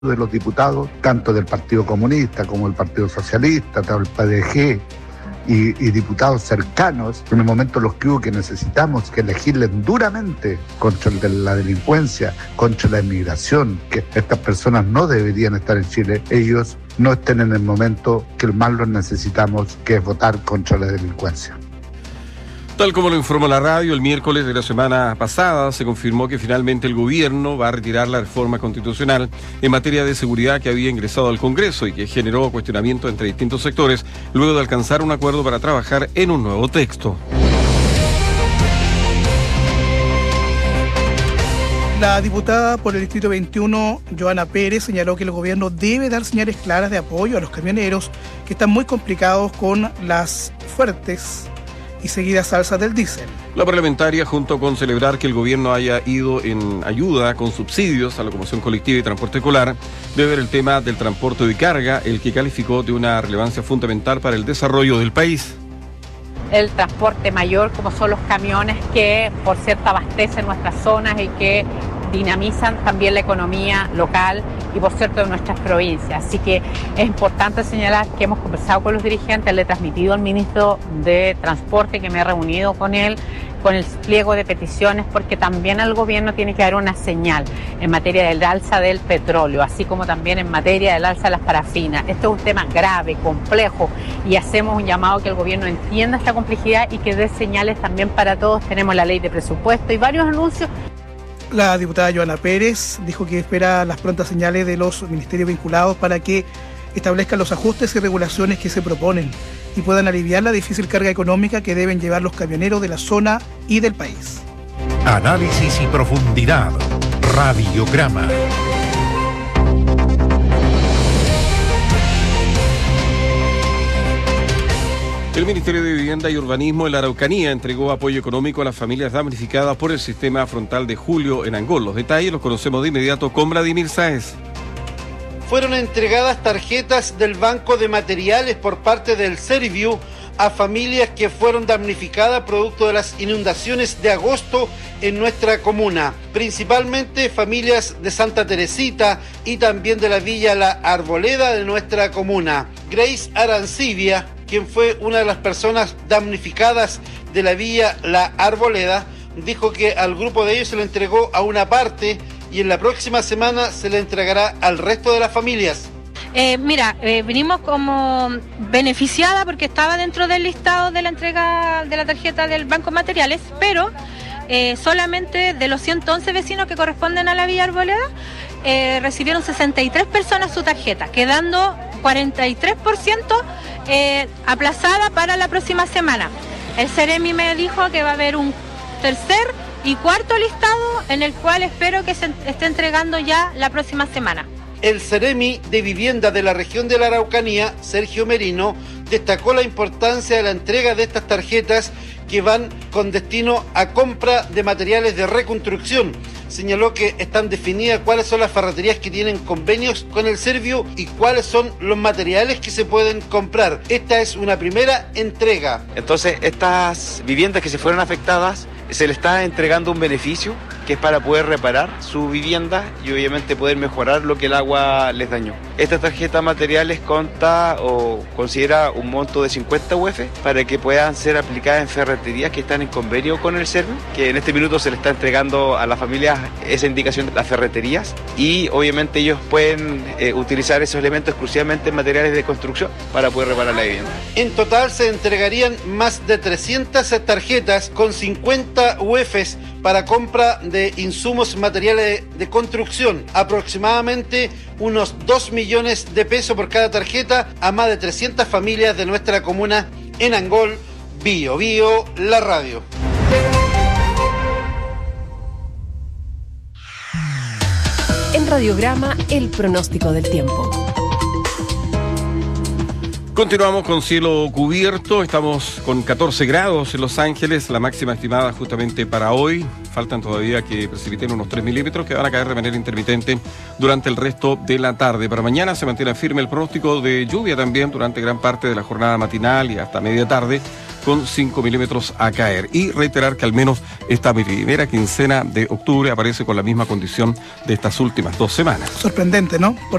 de los diputados, tanto del Partido Comunista como del Partido Socialista, del PDG y diputados cercanos, en el momento en los que hubo que necesitamos que legislen duramente contra la delincuencia, contra la inmigración, que estas personas no deberían estar en Chile, ellos no estén en el momento que más los necesitamos, que es votar contra la delincuencia. Tal como lo informó la radio, el miércoles de la semana pasada se confirmó que finalmente el gobierno va a retirar la reforma constitucional en materia de seguridad que había ingresado al Congreso y que generó cuestionamiento entre distintos sectores, luego de alcanzar un acuerdo para trabajar en un nuevo texto. La diputada por el Distrito 21, Joana Pérez, señaló que el gobierno debe dar señales claras de apoyo a los camioneros que están muy complicados con las fuertes y seguidas alzas del diésel. La parlamentaria, junto con celebrar que el gobierno haya ido en ayuda con subsidios a la locomoción colectiva y transporte escolar, debe ver el tema del transporte de carga, el que calificó de una relevancia fundamental para el desarrollo del país. El transporte mayor, como son los camiones que, por cierto, abastecen nuestras zonas y que dinamizan también la economía local y, por cierto, de nuestras provincias. Así que es importante señalar que hemos conversado con los dirigentes, le he transmitido al ministro de Transporte que me he reunido con él, con el pliego de peticiones, porque también al gobierno tiene que dar una señal en materia del alza del petróleo, así como también en materia del alza de las parafinas. Esto es un tema grave, complejo, y hacemos un llamado a que el gobierno entienda esta complejidad y que dé señales también para todos. Tenemos la ley de presupuesto y varios anuncios. La diputada Joana Pérez dijo que espera las prontas señales de los ministerios vinculados para que establezcan los ajustes y regulaciones que se proponen y puedan aliviar la difícil carga económica que deben llevar los camioneros de la zona y del país. Análisis y profundidad. Radiograma. El Ministerio de Vivienda y Urbanismo en la Araucanía entregó apoyo económico a las familias damnificadas por el sistema frontal de Julio en Angol. Los detalles los conocemos de inmediato con Vladimir Sáez. Fueron entregadas tarjetas del Banco de Materiales por parte del Serviu a familias que fueron damnificadas producto de las inundaciones de agosto en nuestra comuna, principalmente familias de Santa Teresita y también de la Villa La Arboleda de nuestra comuna. Grace Arancibia, quien fue una de las personas damnificadas de la Villa La Arboleda, dijo que al grupo de ellos se le entregó a una parte y en la próxima semana se le entregará al resto de las familias. Venimos como beneficiada porque estaba dentro del listado de la entrega de la tarjeta del Banco Materiales, pero solamente de los 111 vecinos que corresponden a la Villa Arboleda, recibieron 63 personas su tarjeta, quedando 43% aplazada para la próxima semana. El Ceremi me dijo que va a haber un tercer y cuarto listado en el cual espero que se esté entregando ya la próxima semana. El Ceremi de Vivienda de la región de la Araucanía, Sergio Merino, destacó la importancia de la entrega de estas tarjetas que van con destino a compra de materiales de reconstrucción. Señaló que están definidas cuáles son las ferreterías que tienen convenios con el Serviu y cuáles son los materiales que se pueden comprar. Esta es una primera entrega. Entonces, estas viviendas que se fueron afectadas, se le está entregando un beneficio que es para poder reparar su vivienda y obviamente poder mejorar lo que el agua les dañó. Esta tarjeta materiales consta o considera un monto de 50 UF para que puedan ser aplicadas en ferreterías que están en convenio con el Serviu, que en este minuto se le está entregando a las familias esa indicación de las ferreterías y obviamente ellos pueden utilizar esos elementos exclusivamente en materiales de construcción para poder reparar la vivienda. En total se entregarían más de 300 tarjetas con 50 UFs para compra de insumos materiales de construcción, aproximadamente unos 2 millones de pesos por cada tarjeta a más de 300 familias de nuestra comuna en Angol. Bio Bio, la radio. En Radiograma, el pronóstico del tiempo. Continuamos con cielo cubierto, estamos con 14 grados en Los Ángeles, la máxima estimada justamente para hoy. Faltan todavía que precipiten unos 3 milímetros que van a caer de manera intermitente durante el resto de la tarde. Para mañana se mantiene firme el pronóstico de lluvia también durante gran parte de la jornada matinal y hasta media tarde, con 5 milímetros a caer. Y reiterar que al menos esta primera quincena de octubre aparece con la misma condición de estas últimas 2 semanas. Sorprendente, ¿no?